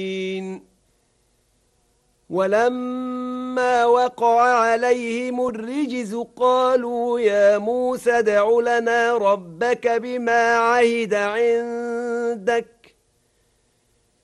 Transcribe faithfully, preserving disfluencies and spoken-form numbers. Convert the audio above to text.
ولما وقع عليهم الرجز قالوا يا موسى ادع لنا ربك بما عهد عندك